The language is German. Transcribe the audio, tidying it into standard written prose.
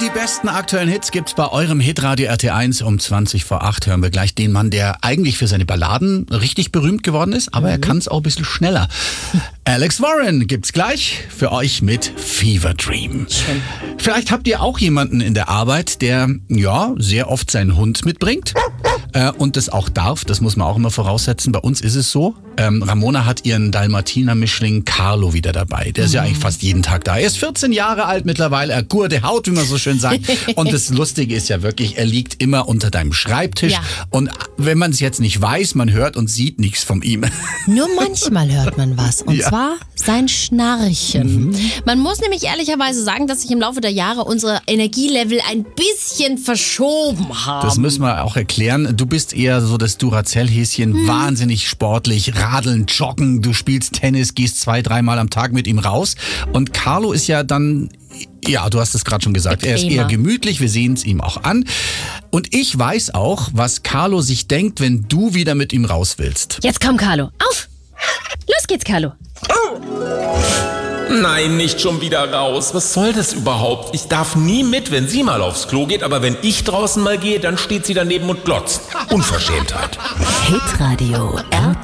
Die besten aktuellen Hits gibt's bei eurem Hitradio RT1 um 20 vor 8. Hören wir gleich den Mann, der eigentlich für seine Balladen richtig berühmt geworden ist, aber er kann es auch ein bisschen schneller. Alex Warren gibt's gleich für euch mit Fever Dream. Schön. Vielleicht habt ihr auch jemanden in der Arbeit, der sehr oft seinen Hund mitbringt und das auch darf. Das muss man auch immer voraussetzen. Bei uns ist es so. Ramona hat ihren Dalmatiner-Mischling Carlo wieder dabei. Der ist ja eigentlich fast jeden Tag da. Er ist 14 Jahre alt mittlerweile, er gurde Haut, wie man so schön sagt. Und das Lustige ist ja wirklich, er liegt immer unter deinem Schreibtisch. Ja. Und wenn man es jetzt nicht weiß, man hört und sieht nichts von ihm. Nur manchmal hört man was. Und zwar sein Schnarchen. Man muss nämlich ehrlicherweise sagen, dass sich im Laufe der Jahre unsere Energielevel ein bisschen verschoben haben. Das müssen wir auch erklären. Du bist eher so das Duracell-Häschen, wahnsinnig sportlich, radeln, joggen, du spielst Tennis, gehst 2-3 Mal am Tag mit ihm raus. Und Carlo ist ja dann, du hast es gerade schon gesagt, er ist eher gemütlich, wir sehen es ihm auch an. Und ich weiß auch, was Carlo sich denkt, wenn du wieder mit ihm raus willst. Jetzt komm, Carlo. Auf! Los geht's, Carlo. Nein, nicht schon wieder raus. Was soll das überhaupt? Ich darf nie mit, wenn sie mal aufs Klo geht, aber wenn ich draußen mal gehe, dann steht sie daneben und glotzt. Unverschämtheit. Hitradio RT.